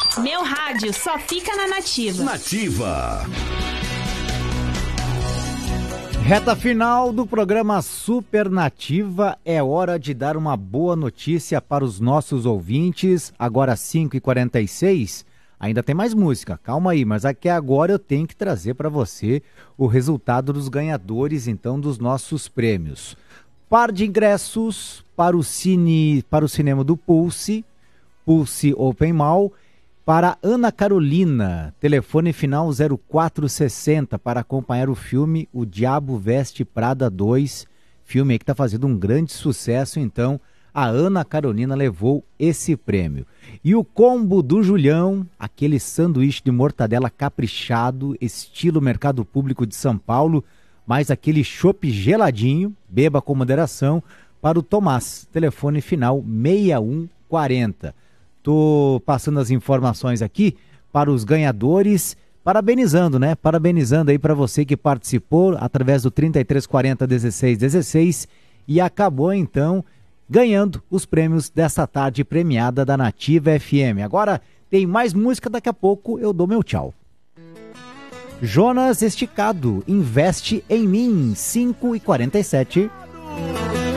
Meu rádio só fica na Nativa. Nativa. Reta final do programa Super Nativa, é hora de dar uma boa notícia para os nossos ouvintes. Agora 5h46, ainda tem mais música, calma aí, mas aqui agora eu tenho que trazer para você o resultado dos ganhadores, então, dos nossos prêmios. Par de ingressos para o cinema do Pulse Open Mall, para Ana Carolina, telefone final 0460, para acompanhar o filme O Diabo Veste Prada 2, filme aí que está fazendo um grande sucesso. Então a Ana Carolina levou esse prêmio. E o combo do Julião, aquele sanduíche de mortadela caprichado, estilo Mercado Público de São Paulo, mais aquele chopp geladinho, beba com moderação, para o Tomás, telefone final 6140. Tô passando as informações aqui para os ganhadores, parabenizando, né? Parabenizando aí para você que participou através do 3340-1616 e acabou então ganhando os prêmios dessa tarde premiada da Nativa FM. Agora tem mais música, daqui a pouco eu dou meu tchau. Jonas Esticado, Investe em Mim, 5h47.